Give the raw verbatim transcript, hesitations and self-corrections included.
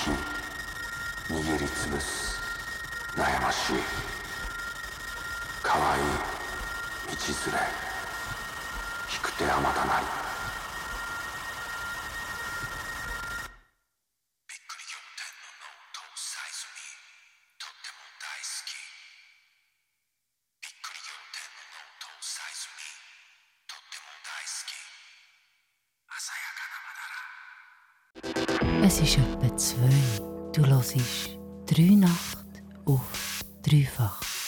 し握りつぶす悩ましい可愛い道連れ引く手あまたないびっくり仰天のノートサイズにとっても大好きびっくり仰天のノートサイズにとっても大好き鮮やかなまだら Es ist etwa zwei. Du hörst drei Nacht auf dreifach.